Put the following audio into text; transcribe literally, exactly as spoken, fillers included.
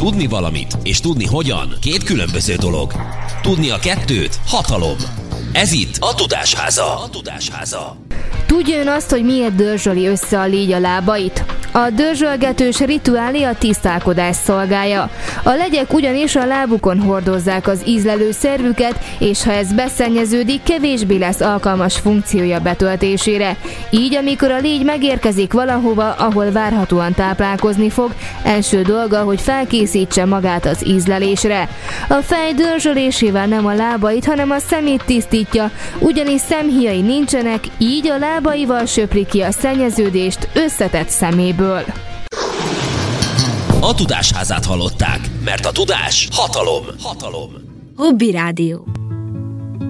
Tudni valamit és tudni hogyan két különböző dolog. Tudni a kettőt hatalom. Ez itt a Tudásháza. A Tudásháza. Tudja ön azt, hogy miért dörzsöli össze a légy a lábait? A dörzsölgetős rituálé a tisztálkodás szolgálja. A legyek ugyanis a lábukon hordozzák az ízlelő szervüket, és ha ez beszennyeződik, kevésbé lesz alkalmas funkciója betöltésére. Így, amikor a légy megérkezik valahova, ahol várhatóan táplálkozni fog, első dolga, hogy felkészítse magát az ízlelésre. A fej dörzsölésével nem a lábait, hanem a szemét tisztítja, ugyanis szemhíjai nincsenek, így a lábaival söpri ki a szennyeződést összetett szeméből. A Tudásházát hallották, mert a tudás hatalom. Hatalom. Hobby Rádió.